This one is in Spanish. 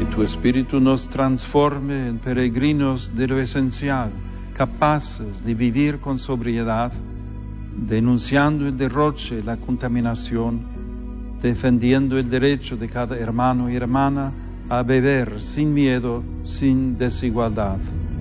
tu Espíritu nos transforme en peregrinos de lo esencial, capaces de vivir con sobriedad, denunciando el derroche y la contaminación, defendiendo el derecho de cada hermano y hermana a beber sin miedo, sin desigualdad.